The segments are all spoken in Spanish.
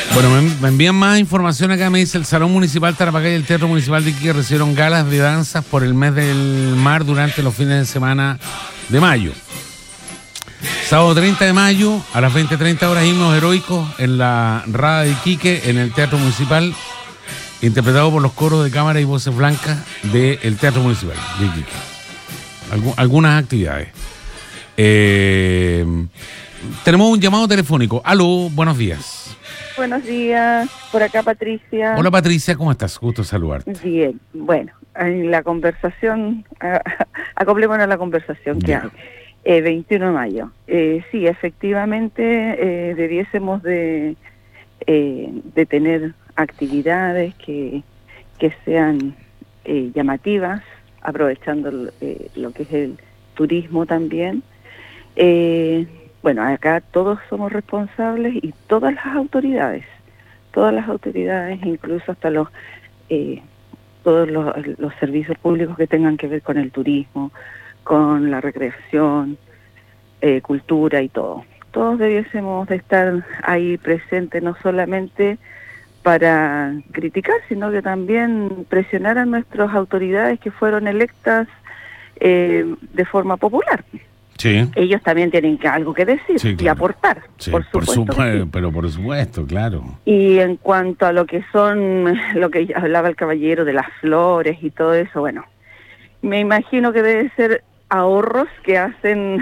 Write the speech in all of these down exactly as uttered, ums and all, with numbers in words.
Bueno, me, me envían más información acá. Me dice: el Salón Municipal Tarapacá y el Teatro Municipal de Iquique recibieron galas de danzas por el mes del mar durante los fines de semana de mayo. Sábado treinta de mayo a las veinte treinta horas, himnos heroicos en la Rada de Iquique, en el Teatro Municipal, interpretado por los coros de cámara y voces blancas del Teatro Municipal de Iquique. Algu- algunas actividades. Eh, tenemos un llamado telefónico. Aló, buenos días. Buenos días, por acá Patricia. Hola Patricia, ¿cómo estás? Gusto saludarte. Bien, bueno, en la conversación, acoplémonos a la conversación que hay. Eh, veintiuno de mayo. Eh, sí, efectivamente eh, debiésemos de, eh, de tener actividades que, que sean eh, llamativas, aprovechando eh, lo que es el turismo también. Eh, bueno, acá todos somos responsables y todas las autoridades, todas las autoridades, incluso hasta los eh, todos los, los servicios públicos que tengan que ver con el turismo, con la recreación, eh, cultura y todo. Todos debiésemos de estar ahí presentes, no solamente para criticar, sino que también presionar a nuestras autoridades que fueron electas eh, de forma popular. Sí. Ellos también tienen que, algo que decir, sí, claro, y aportar, sí, por supuesto. Por supu- sí. Pero por supuesto, claro. Y en cuanto a lo que son, lo que hablaba el caballero de las flores y todo eso, bueno, me imagino que debe ser ahorros que hacen,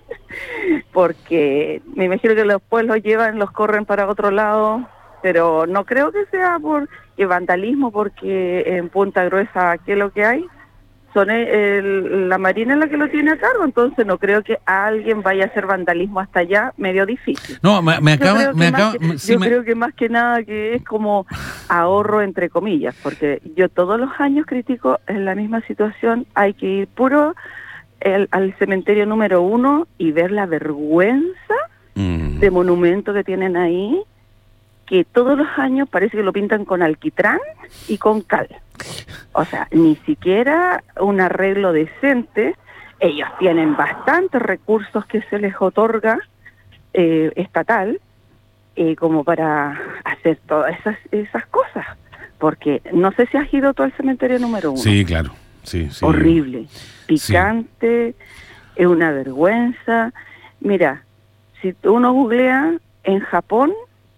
porque me imagino que después los llevan, los corren para otro lado, pero no creo que sea por que vandalismo, porque en Punta Gruesa, ¿qué es lo que hay? Son el, el, la Marina es la que lo tiene a cargo, entonces no creo que alguien vaya a hacer vandalismo hasta allá, medio difícil. No, me, me acaba... Yo, creo, me que acaba que, sí, yo me... creo que más que nada que es como ahorro entre comillas, porque yo todos los años critico en la misma situación, hay que ir puro el, al cementerio número uno y ver la vergüenza mm. de monumento que tienen ahí, que todos los años parece que lo pintan con alquitrán y con cal. O sea, ni siquiera un arreglo decente. Ellos tienen bastantes recursos que se les otorga eh, estatal eh, como para hacer todas esas, esas cosas. Porque no sé si has ido tú al cementerio número uno. Sí, claro. Sí, sí. Horrible, picante, sí. Es una vergüenza. Mira, si uno googlea en Japón,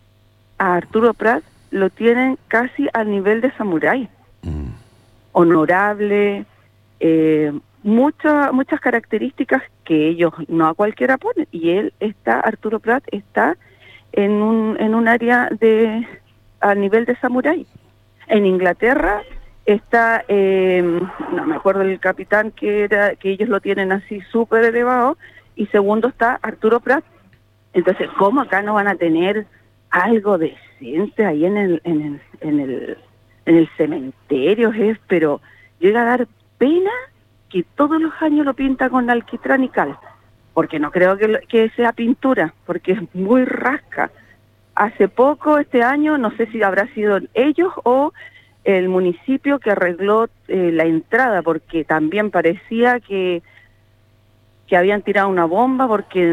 a Arturo Prat lo tienen casi al nivel de samurái. Mm. Honorable, eh, muchas muchas características que ellos no a cualquiera ponen, y él está, Arturo Prat está en un en un área de al nivel de samurái. En Inglaterra está, eh, no me acuerdo el capitán que era, que ellos lo tienen así súper elevado, y segundo está Arturo Prat. Entonces, ¿cómo acá no van a tener algo decente ahí en el en el en el en el cementerio? Es, pero llega a dar pena que todos los años lo pinta con alquitrán y cal, porque no creo que, que sea pintura, porque es muy rasca. Hace poco, este año, no sé si habrá sido ellos o el municipio que arregló eh, la entrada, porque también parecía que que habían tirado una bomba, porque